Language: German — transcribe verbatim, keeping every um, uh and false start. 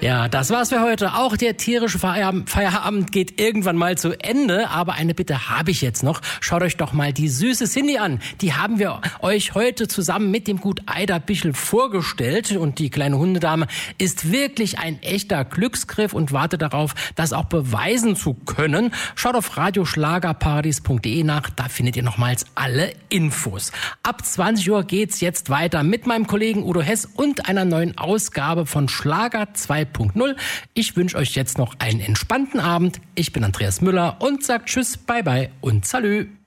Ja, das war's für heute. Auch der tierische Feierabend geht irgendwann mal zu Ende. Aber eine Bitte habe ich jetzt noch. Schaut euch doch mal die süße Cindy an. Die haben wir euch heute zusammen mit dem Gut Eiderbichel vorgestellt. Und die kleine Hundedame ist wirklich ein echter Glücksgriff und wartet darauf, das auch beweisen zu können. Schaut auf radioschlagerparadies punkt de nach. Da findet ihr nochmals alle Infos. Ab zwanzig Uhr geht's jetzt weiter mit meinem Kollegen Udo Hess und einer neuen Ausgabe von Schlager zwei Punkt null. Ich wünsche euch jetzt noch einen entspannten Abend. Ich bin Andreas Müller und sag Tschüss, Bye Bye und Salü.